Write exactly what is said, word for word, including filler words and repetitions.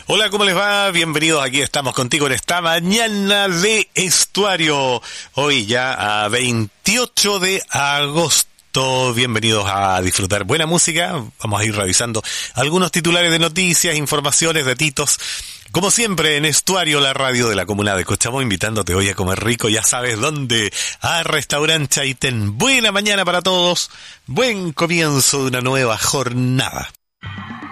Hola, ¿cómo les va? Bienvenidos, aquí estamos contigo en esta mañana de Estuario. Hoy ya a veintiocho de agosto. Bienvenidos a disfrutar buena música. Vamos a ir revisando algunos titulares de noticias, informaciones, datitos. Como siempre en Estuario, la radio de la comuna de Cochamó, invitándote hoy a comer rico, ya sabes dónde, a Restaurante Chaitén. Buena mañana para todos, buen comienzo de una nueva jornada.